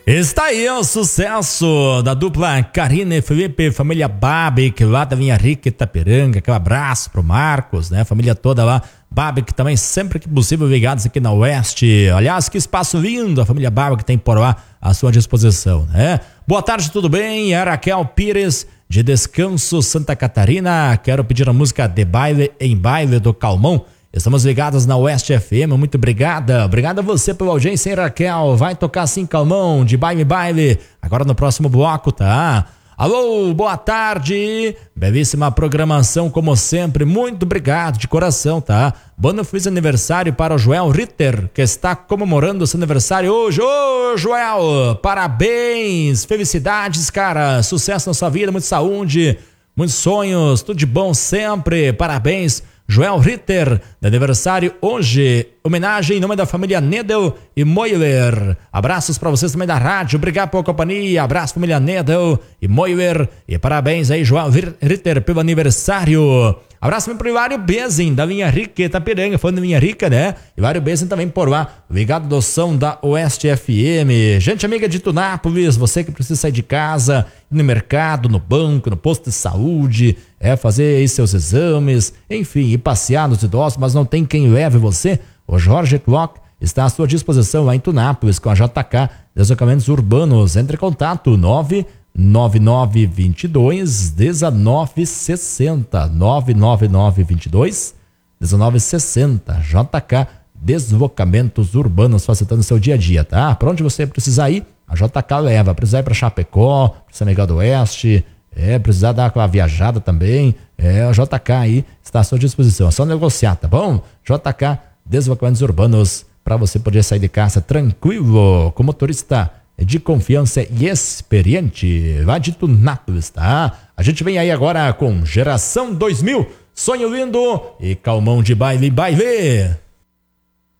Está aí o sucesso da dupla Karina e Felipe, família Babic, lá da Vinha Rica, Itapiranga. Aquele abraço pro Marcos, né? Família toda lá. Babic também, sempre que possível, ligados aqui na Oeste. Aliás, que espaço lindo a família Babic tem por lá à sua disposição, né? Boa tarde, tudo bem? É a Raquel Pires, de Descanso, Santa Catarina. Quero pedir a música De Baile em Baile, do Calmon. Estamos ligados na Oeste FM, muito obrigada. Obrigado a você pela audiência, hein, Raquel? Vai tocar assim, Calmon, de Baile em Baile, agora no próximo bloco, tá? Alô, boa tarde. Belíssima programação, como sempre. Muito obrigado, de coração, tá? Bom feliz aniversário para o Joel Ritter, que está comemorando seu aniversário hoje. Ô, Joel, parabéns, felicidades, cara. Sucesso na sua vida, muita saúde, muitos sonhos, tudo de bom sempre. Parabéns, Joel Ritter, de aniversário hoje. Homenagem em nome da família Nedel e Moiler. Abraços para vocês também da rádio. Obrigado pela companhia. Abraço, família Nedel e Moiler. E parabéns aí, Joel Ritter, pelo aniversário. Abraço para o Hilário Bezin, da Vinha Rica, Itapiranga, falando da Vinha Rica, né? Hilário Bezin também por lá, ligado do som da Oeste FM. Gente amiga de Tunápolis, você que precisa sair de casa, ir no mercado, no banco, no posto de saúde, fazer aí seus exames, enfim, ir passear nos idosos, mas não tem quem leve você. O Jorge Clock está à sua disposição lá em Tunápolis com a JK Deslocamentos Urbanos. Entre em contato 99922-1960. 99922-1960. JK Deslocamentos Urbanos, facilitando o seu dia a dia, tá? Para onde você precisar ir, a JK leva. Precisar ir para Chapecó, precisa negar do Oeste, precisar dar aquela viajada também, a JK aí está à sua disposição. É só negociar, tá bom? JK Deslocamentos Urbanos, para você poder sair de casa tranquilo, com motorista de confiança e experiente. Vai de Tunápolis, tá? A gente vem aí agora com Geração 2000, Sonho Lindo e Calmon de Baile em Baile.